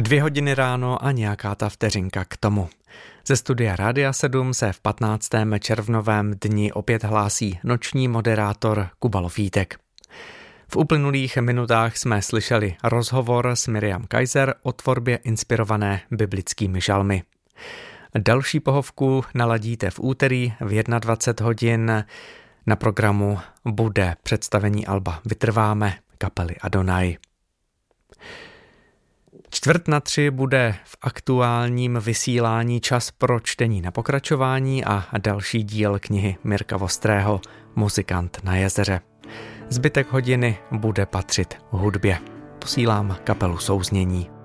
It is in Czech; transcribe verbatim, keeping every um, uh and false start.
Dvě hodiny ráno a nějaká ta vteřinka k tomu. Ze studia Rádia sedm se v patnáctém červnovém dni opět hlásí noční moderátor Kuba Lofítek. V uplynulých minutách jsme slyšeli rozhovor s Miriam Kaiser o tvorbě inspirované biblickými žalmy. Další pohovku naladíte v úterý v dvacet jedna hodin. Na programu bude představení alba Vytrváme kapely Adonai. Čtvrt na tři bude v aktuálním vysílání čas pro čtení na pokračování a další díl knihy Mirka Vostrého Muzikant na jezeře. Zbytek hodiny bude patřit hudbě. Posílám kapelu Souznění.